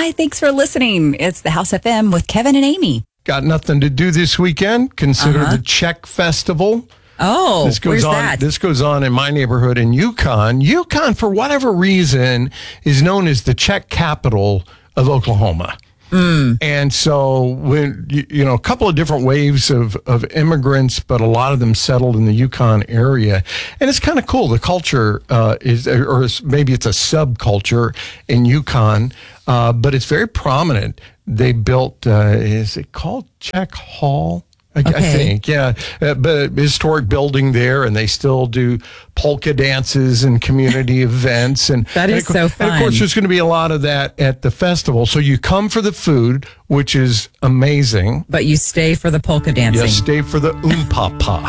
Hi, thanks for listening. It's the House FM with Kevin and Amy. Got nothing to do this weekend? Consider the Czech Festival. Oh, Where's that? This goes on in my neighborhood in Yukon. Yukon, for whatever reason, is known as the Czech capital of Oklahoma. And so when a couple of different waves of immigrants, but a lot of them settled in the Yukon area. And it's kind of cool. The culture maybe it's a subculture in Yukon, but it's very prominent. They built, is it called Czech Hall? I think, yeah. But historic building there, and they still do polka dances and community events. And that is so fun. And of course, there's going to be a lot of that at the festival. So you come for the food, which is amazing. But you stay for the polka dancing. Yeah, stay for the papa.